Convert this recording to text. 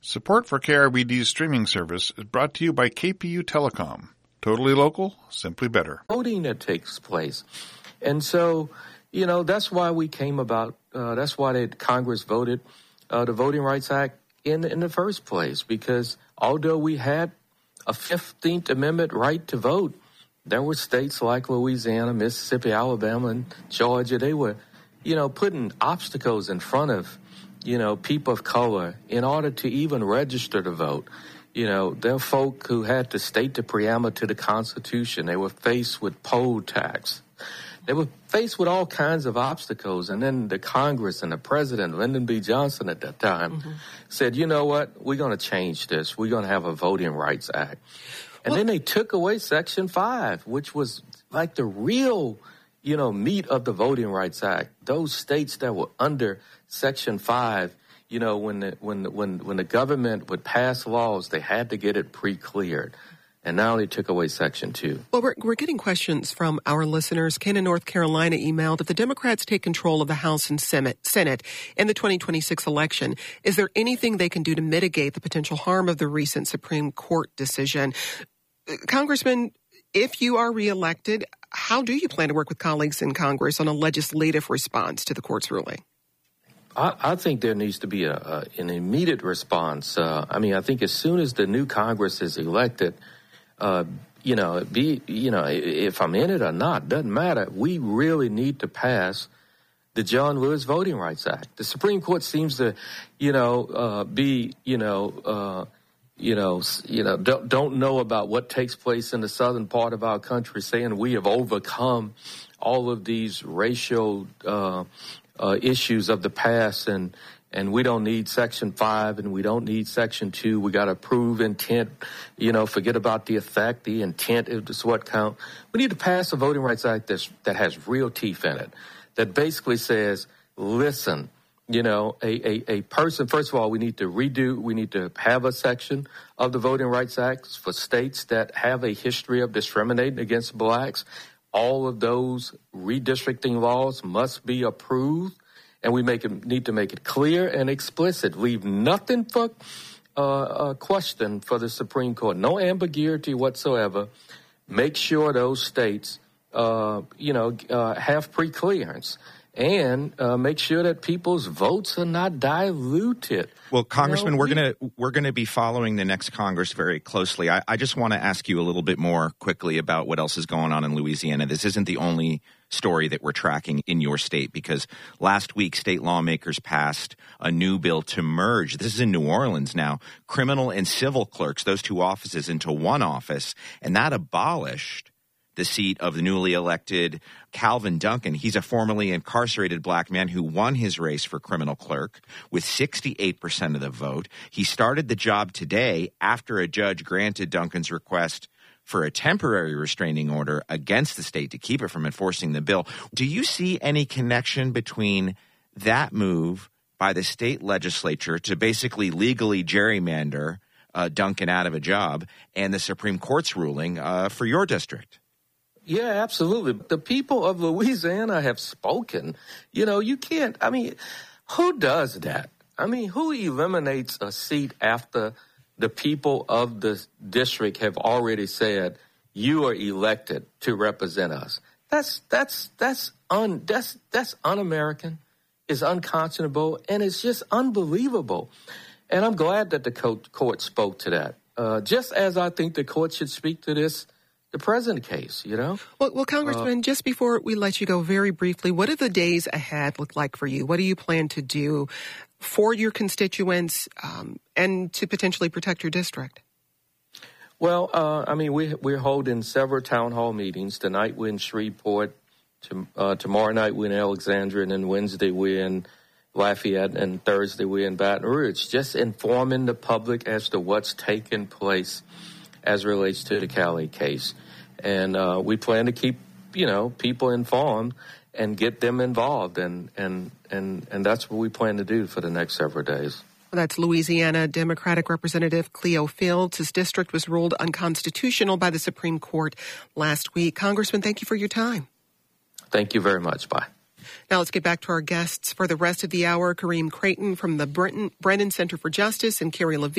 Support for KRBD's streaming service is brought to you by KPU Telecom. Totally local, simply better. Voting that takes place. And so, that's why we came about, that's why Congress voted the Voting Rights Act in the first place, because although we had a 15th Amendment right to vote, there were states like Louisiana, Mississippi, Alabama, and Georgia. They were, putting obstacles in front of, people of color in order to even register to vote. There are folk who had to state the preamble to the Constitution. They were faced with poll tax. They were faced with all kinds of obstacles. And then the Congress and the president, Lyndon B. Johnson at that time, said, you know what, we're going to change this. We're going to have a Voting Rights Act. And then they took away Section 5, which was like the real, meat of the Voting Rights Act. Those states that were under Section 5, when the government would pass laws, they had to get it pre-cleared. And now they took away Section 2. Well, we're getting questions from our listeners. Ken in North Carolina emailed, if the Democrats take control of the House and Senate in the 2026 election, is there anything they can do to mitigate the potential harm of the recent Supreme Court decision? Congressman, if you are reelected, how do you plan to work with colleagues in Congress on a legislative response to the court's ruling? I think there needs to be an immediate response. I think as soon as the new Congress is elected, if I'm in it or not, doesn't matter. We really need to pass the John Lewis Voting Rights Act. The Supreme Court seems to, don't know about what takes place in the southern part of our country, saying we have overcome all of these racial issues of the past, and we don't need Section 5 and we don't need Section 2. We got to prove intent, forget about the effect. The intent is what counts. We need to pass a Voting Rights Act that has real teeth in it, that basically says, listen, a person, first of all, we need to have a section of the Voting Rights Act for states that have a history of discriminating against blacks. All of those redistricting laws must be approved, and we need to make it clear and explicit. Leave nothing for a question for the Supreme Court. No ambiguity whatsoever. Make sure those states, have preclearance. And make sure that people's votes are not diluted. Well, Congressman, we're gonna be following the next Congress very closely. I just want to ask you a little bit more quickly about what else is going on in Louisiana. This isn't the only story that we're tracking in your state, because last week state lawmakers passed a new bill to merge, this is in New Orleans now, criminal and civil clerks, those two offices, into one office, and that abolished the seat of the newly elected Calvin Duncan. He's a formerly incarcerated black man who won his race for criminal clerk with 68% of the vote. He started the job today after a judge granted Duncan's request for a temporary restraining order against the state to keep it from enforcing the bill. Do you see any connection between that move by the state legislature to basically legally gerrymander Duncan out of a job and the Supreme Court's ruling for your district? Yeah, absolutely. The people of Louisiana have spoken. You can't, who does that? Who eliminates a seat after the people of the district have already said, you are elected to represent us? That's un-American, it's unconscionable, and it's just unbelievable. And I'm glad that the court spoke to that. Just as I think the court should speak to the present case, Well, Congressman, just before we let you go, very briefly, what do the days ahead look like for you? What do you plan to do for your constituents and to potentially protect your district? Well, we're holding several town hall meetings. Tonight we're in Shreveport. Tomorrow night we're in Alexandria, and then Wednesday we're in Lafayette, and Thursday we're in Baton Rouge, just informing the public as to what's taking place as relates to the Cali case. And we plan to keep, people informed and get them involved. And that's what we plan to do for the next several days. That's Louisiana Democratic Representative Cleo Fields. His district was ruled unconstitutional by the Supreme Court last week. Congressman, thank you for your time. Thank you very much. Bye. Now let's get back to our guests for the rest of the hour. Kareem Creighton from the Brennan Center for Justice and Carrie Levine